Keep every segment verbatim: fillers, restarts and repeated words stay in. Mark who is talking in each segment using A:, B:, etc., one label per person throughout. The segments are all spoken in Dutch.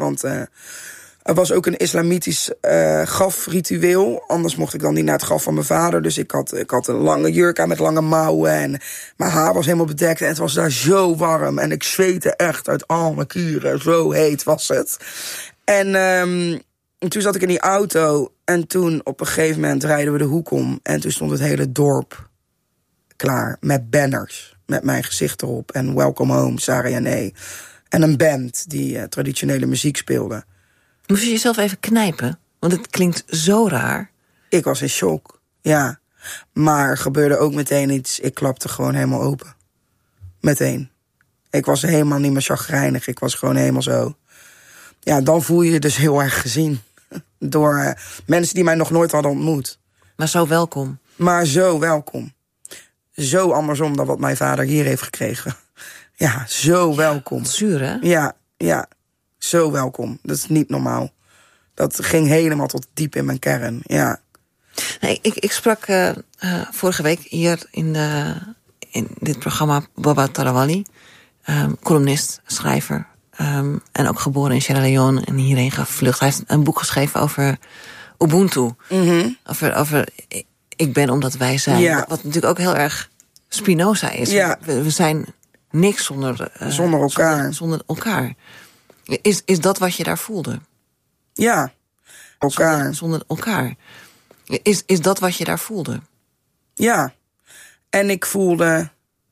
A: Want uh, er was ook een islamitisch uh, grafritueel. Anders mocht ik dan niet naar het graf van mijn vader. Dus ik had, ik had een lange jurk aan met lange mouwen. En mijn haar was helemaal bedekt. En het was daar zo warm. En ik zweette echt uit al mijn kuren. Zo heet was het. En, um, en toen zat ik in die auto. En toen op een gegeven moment rijden we de hoek om. En toen stond het hele dorp klaar. Met banners. Met mijn gezicht erop. En Welcome Home, Sarah Jané. En een band die uh, traditionele muziek speelde.
B: Moest je jezelf even knijpen? Want het klinkt zo raar.
A: Ik was in shock, ja. Maar er gebeurde ook meteen iets. Ik klapte gewoon helemaal open. Meteen. Ik was helemaal niet meer chagrijnig. Ik was gewoon helemaal zo. Ja, dan voel je je dus heel erg gezien. Door uh, mensen die mij nog nooit hadden ontmoet.
B: Maar zo welkom.
A: Maar zo welkom. Zo andersom dan wat mijn vader hier heeft gekregen. Ja, zo welkom.
B: Ja, zuur, hè?
A: Ja, ja. Zo welkom. Dat is niet normaal. Dat ging helemaal tot diep in mijn kern, ja.
B: Nee, ik, ik sprak uh, uh, vorige week hier in, de, in dit programma Baba Tarawali. Um, columnist, schrijver. Um, en ook geboren in Sierra Leone en hierheen gevlucht. Hij heeft een boek geschreven over Ubuntu.
A: Mm-hmm.
B: Over, over ik ben omdat wij zijn.
A: Ja.
B: Wat natuurlijk ook heel erg Spinoza is.
A: Ja.
B: We, we zijn niks zonder, uh,
A: zonder elkaar.
B: Zonder, zonder elkaar. Is, is dat wat je daar voelde?
A: Ja, elkaar.
B: Zonder, zonder elkaar. Is, is dat wat je daar voelde?
A: Ja. En ik voelde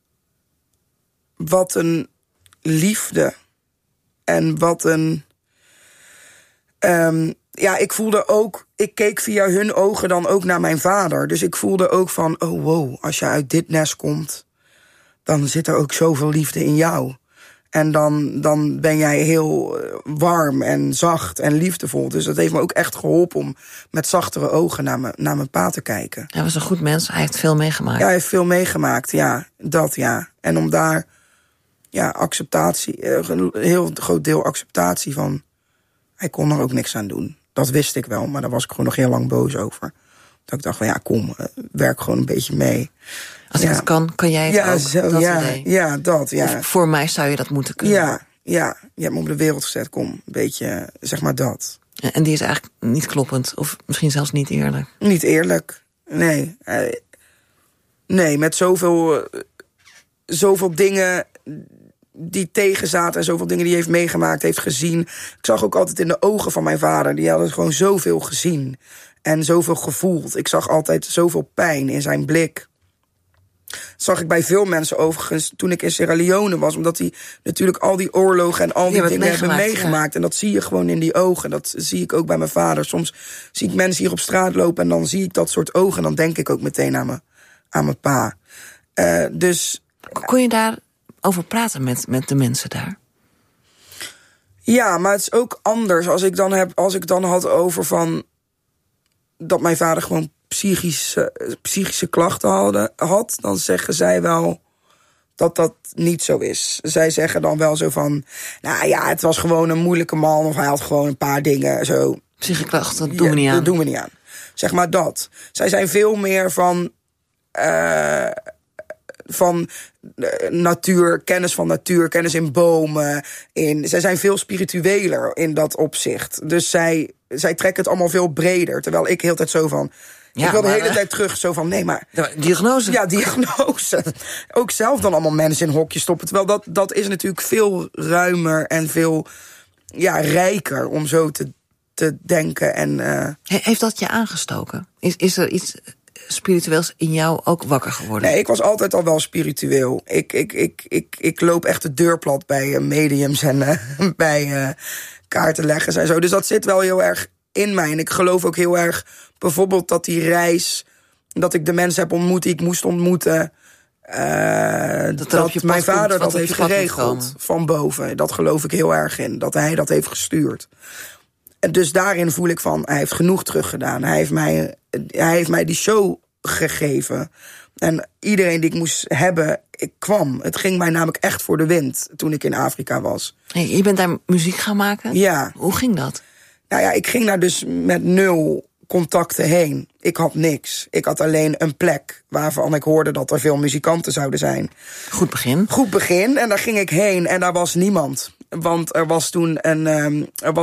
A: wat een liefde. En wat een... Um, ja, ik voelde ook... Ik keek via hun ogen dan ook naar mijn vader. Dus ik voelde ook van... Oh, wow, als je uit dit nest komt... dan zit er ook zoveel liefde in jou. En dan, dan ben jij heel warm en zacht en liefdevol. Dus dat heeft me ook echt geholpen om met zachtere ogen naar, me, naar mijn pa te kijken.
B: Hij was een goed mens, hij heeft veel meegemaakt.
A: Ja, hij heeft veel meegemaakt, ja. Dat, ja. En om daar, ja, acceptatie, een heel groot deel acceptatie van... Hij kon er ook niks aan doen. Dat wist ik wel, maar daar was ik gewoon nog heel lang boos over. Dat ik dacht van, ja, kom, werk gewoon een beetje mee.
B: Als ik
A: ja.
B: het kan, kan jij het
A: ja,
B: ook.
A: Zo,
B: dat
A: ja,
B: idee.
A: ja, dat, ja.
B: Of voor mij zou je dat moeten kunnen.
A: Ja, ja, je hebt me op de wereld gezet, kom. Een beetje, zeg maar dat.
B: En die is eigenlijk niet kloppend, of misschien zelfs niet eerlijk.
A: Niet eerlijk, nee. Nee, met zoveel, zoveel dingen die tegenzaten... en zoveel dingen die hij heeft meegemaakt, heeft gezien. Ik zag ook altijd in de ogen van mijn vader... die hadden gewoon zoveel gezien en zoveel gevoeld. Ik zag altijd zoveel pijn in zijn blik. Dat zag ik bij veel mensen overigens toen ik in Sierra Leone was... omdat die natuurlijk al die oorlogen en al die
B: ja,
A: dingen hebben meegemaakt.
B: Ja.
A: En dat zie je gewoon in die ogen. Dat zie ik ook bij mijn vader. Soms zie ik mensen hier op straat lopen... en dan zie ik dat soort ogen... en dan denk ik ook meteen aan mijn, aan mijn pa. Uh, dus...
B: Kon je daarover praten met, met de mensen daar?
A: Ja, maar het is ook anders als ik dan, heb, als ik dan had over van... dat mijn vader gewoon psychische, psychische klachten hadden, had... dan zeggen zij wel dat dat niet zo is. Zij zeggen dan wel zo van... nou ja, het was gewoon een moeilijke man... of hij had gewoon een paar dingen zo...
B: Psychische klachten, dat doen we niet aan.
A: Dat doen we niet aan. Zeg maar dat. Zij zijn veel meer van... Uh, van natuur, kennis van natuur, kennis in bomen. In, zij zijn veel spiritueler in dat opzicht. Dus zij, zij trekken het allemaal veel breder. Terwijl ik heel tijd zo van... Ja, ik wil de hele tijd terug zo van, nee, maar...
B: Ja, diagnose.
A: Ja, diagnose. Ook zelf dan allemaal mensen in hokjes stoppen. Terwijl dat, dat is natuurlijk veel ruimer en veel ja, rijker om zo te, te denken. En, uh...
B: Heeft dat je aangestoken? Is, is er iets spiritueels in jou ook wakker geworden?
A: Nee, ik was altijd al wel spiritueel. Ik, ik, ik, ik, ik loop echt de deur plat bij uh, mediums en uh, bij uh, kaartenleggers en zo. Dus dat zit wel heel erg in mij. En ik geloof ook heel erg bijvoorbeeld dat die reis... dat ik de mensen heb ontmoet die ik moest ontmoeten... Uh, dat, dat mijn vader komt, dat heeft geregeld van boven. Dat geloof ik heel erg in. Dat hij dat heeft gestuurd. En dus daarin voel ik van, hij heeft genoeg teruggedaan. Hij heeft mij, hij heeft mij die show gegeven. En iedereen die ik moest hebben, ik kwam. Het ging mij namelijk echt voor de wind toen ik in Afrika was.
B: Hey, je bent daar muziek gaan maken?
A: Ja.
B: Hoe ging dat?
A: Nou ja, ik ging daar dus met nul contacten heen. Ik had niks. Ik had alleen een plek waarvan ik hoorde dat er veel muzikanten zouden zijn.
B: Goed begin.
A: Goed begin. En daar ging ik heen en daar was niemand. Want er was toen een... Um, er was